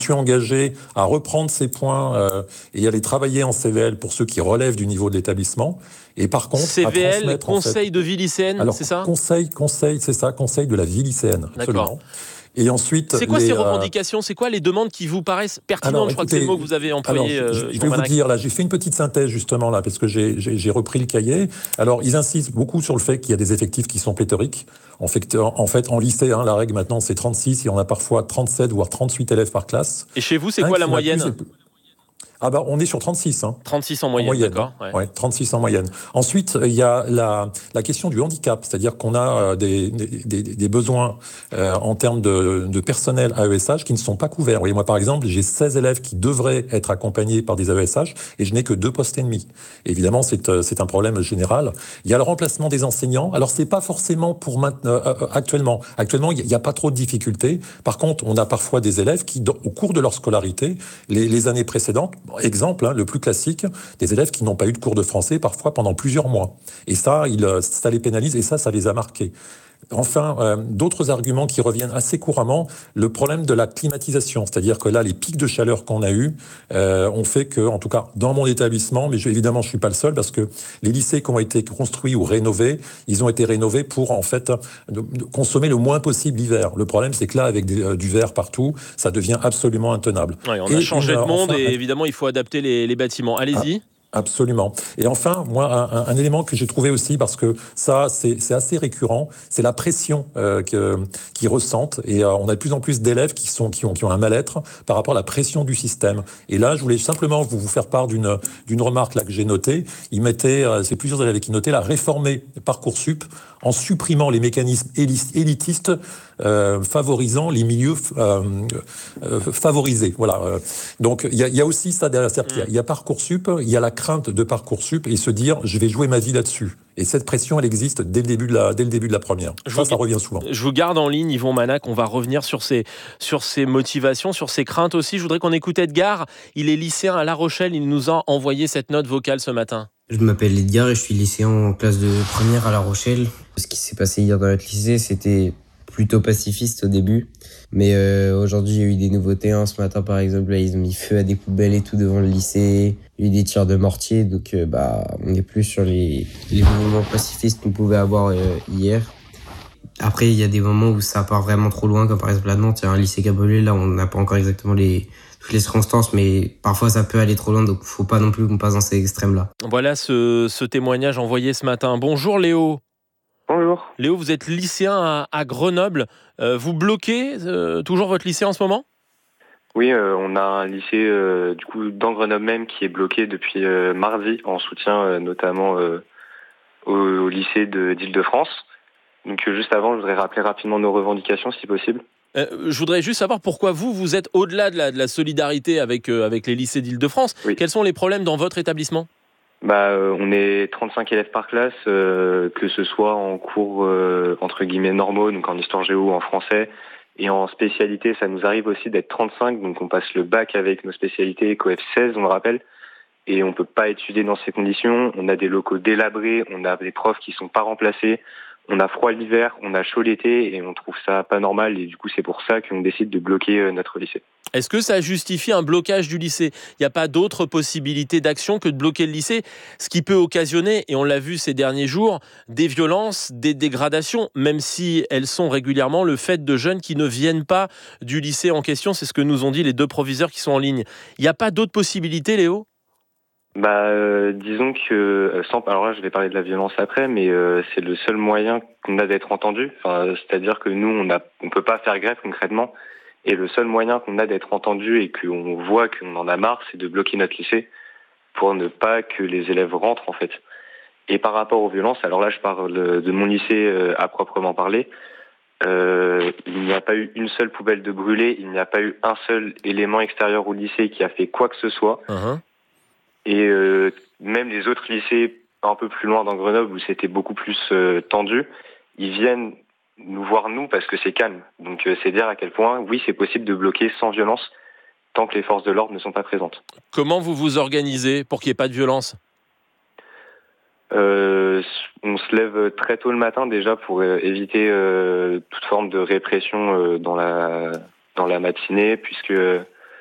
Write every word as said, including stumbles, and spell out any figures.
suis engagé à reprendre ces points euh, et aller travailler en C V L pour ceux qui relèvent du niveau de l'établissement. Et par contre, C V L, à transmettre, Conseil en fait, de vie lycéenne, alors, c'est ça ? conseil, conseil, c'est ça, conseil de la vie lycéenne, absolument. D'accord. Et ensuite, c'est quoi les, ces euh, revendications ? C'est quoi les demandes qui vous paraissent pertinentes ? alors, Je crois écoutez, que c'est le mot que vous avez alors, employé, je, euh, je vais Yvon vous Manac. dire, là, j'ai fait une petite synthèse, justement, là, parce que j'ai, j'ai, j'ai repris le cahier. Alors, ils insistent beaucoup sur le fait qu'il y a des effectifs qui sont pléthoriques. En fait, en, fait, en lycée, hein, la règle maintenant, c'est trente-six, il y en a parfois trente-sept, voire trente-huit élèves par classe. Et chez vous, c'est Un quoi la qui n'a plus- moyenne ? Ah bah, on est sur trente-six, hein. trente-six en En moyenne, moyenne, d'accord. hein. Ouais. Ouais, trente-six en moyenne. Ensuite, il y a la, la question du handicap, c'est-à-dire qu'on a euh, des, des, des besoins euh, en termes de, de personnel A E S H qui ne sont pas couverts. Vous voyez, moi, par exemple, j'ai seize élèves qui devraient être accompagnés par des A E S H et je n'ai que deux postes et demi. Évidemment, c'est, c'est un problème général. Il y a le remplacement des enseignants. Alors, c'est pas forcément pour maintenant, euh, actuellement. Actuellement, il n'y a, a pas trop de difficultés. Par contre, on a parfois des élèves qui, au cours de leur scolarité, les, les années précédentes, exemple, hein, le plus classique, des élèves qui n'ont pas eu de cours de français parfois pendant plusieurs mois. Et ça, il, ça les pénalise et ça, ça les a marqués. Enfin, euh, d'autres arguments qui reviennent assez couramment, le problème de la climatisation, c'est-à-dire que là, les pics de chaleur qu'on a eus euh, ont fait que, en tout cas, dans mon établissement, mais je, évidemment, je suis pas le seul, parce que les lycées qui ont été construits ou rénovés, ils ont été rénovés pour, en fait, de, de consommer le moins possible l'hiver. Le problème, c'est que là, avec des, euh, du verre partout, ça devient absolument intenable. Ouais, on et a changé une, de monde enfin, et évidemment, il faut adapter les, les bâtiments. Allez-y. Absolument. Et enfin, moi, un, un élément que j'ai trouvé aussi, parce que ça, c'est, c'est assez récurrent, c'est la pression euh, que, qu'ils ressentent. Et euh, on a de plus en plus d'élèves qui sont qui ont qui ont un mal-être par rapport à la pression du système. Et là, je voulais simplement vous, vous faire part d'une d'une remarque là que j'ai notée. Ils mettaient, euh, c'est plusieurs élèves qui notaient la réformer Parcoursup en supprimant les mécanismes élitistes euh, favorisant les milieux euh, euh, favorisés. Voilà. Donc il y a, y a aussi ça derrière. Il y a, il y a Parcoursup, il y a la crainte de Parcoursup et se dire je vais jouer ma vie là-dessus. Et cette pression, elle existe dès le début de la, dès le début de la première. Je ça, vous, ça revient souvent. Je vous garde en ligne, Yvon Manac. On va revenir sur ses, sur ses motivations, sur ses craintes aussi. Je voudrais qu'on écoute Edgar. Il est lycéen à La Rochelle. Il nous a envoyé cette note vocale ce matin. Je m'appelle Edgar et je suis lycéen en classe de première à La Rochelle. Ce qui s'est passé hier dans notre lycée, c'était plutôt pacifiste au début. Mais euh, aujourd'hui, il y a eu des nouveautés. Hein. Ce matin, par exemple, là, ils ont mis feu à des poubelles et tout devant le lycée. Il y a eu des tirs de mortier. Donc, euh, bah, on n'est plus sur les, les mouvements pacifistes qu'on pouvait avoir euh, hier. Après, il y a des moments où ça part vraiment trop loin, comme par exemple à Nantes, il y a un lycée Cabolet. Là, on n'a pas encore exactement les... toutes les circonstances, mais parfois ça peut aller trop loin, donc faut pas non plus qu'on passe dans ces extrêmes-là. Voilà ce, ce témoignage envoyé ce matin. Bonjour Léo. Bonjour. Léo, vous êtes lycéen à, à Grenoble. Euh, vous bloquez euh, toujours votre lycée en ce moment ? Oui, euh, on a un lycée euh, du coup dans Grenoble même qui est bloqué depuis euh, mardi en soutien euh, notamment euh, au, au lycée de, d'Île-de-France. Donc euh, juste avant, je voudrais rappeler rapidement nos revendications si possible. Euh, je voudrais juste savoir pourquoi vous, vous êtes au-delà de la, de la solidarité avec, euh, avec les lycées d'Île-de-France. Oui. Quels sont les problèmes dans votre établissement ? Bah, euh, on est trente-cinq élèves par classe, euh, que ce soit en cours euh, entre guillemets normaux, donc en histoire géo ou en français, et en spécialité, ça nous arrive aussi d'être trente-cinq, donc on passe le bac avec nos spécialités, C O E F seize, on le rappelle, et on peut pas étudier dans ces conditions. On a des locaux délabrés, on a des profs qui sont pas remplacés, on a froid l'hiver, on a chaud l'été, et on trouve ça pas normal, et du coup c'est pour ça qu'on décide de bloquer notre lycée. Est-ce que ça justifie un blocage du lycée ? Il n'y a pas d'autre possibilité d'action que de bloquer le lycée, ce qui peut occasionner, et on l'a vu ces derniers jours, des violences, des dégradations, même si elles sont régulièrement le fait de jeunes qui ne viennent pas du lycée en question. C'est ce que nous ont dit les deux proviseurs qui sont en ligne. Il n'y a pas d'autre possibilité, Léo ? Bah, euh, disons que euh, sans, alors là, je vais parler de la violence après, mais euh, c'est le seul moyen qu'on a d'être entendu. Enfin, c'est-à-dire que nous, on a, on peut pas faire grève concrètement, et le seul moyen qu'on a d'être entendu et qu'on voit qu'on en a marre, c'est de bloquer notre lycée pour ne pas que les élèves rentrent en fait. Et par rapport aux violences, alors là, je parle de mon lycée euh, à proprement parler. Euh, il n'y a pas eu une seule poubelle de brûlée, il n'y a pas eu un seul élément extérieur au lycée qui a fait quoi que ce soit. Uh-huh. Et euh, même les autres lycées un peu plus loin dans Grenoble où c'était beaucoup plus euh, tendu, ils viennent nous voir nous parce que c'est calme. Donc euh, c'est dire à quel point, oui, c'est possible de bloquer sans violence tant que les forces de l'ordre ne sont pas présentes. Comment vous vous organisez pour qu'il n'y ait pas de violence ? euh, On se lève très tôt le matin déjà pour euh, éviter euh, toute forme de répression euh, dans la dans la matinée, puisque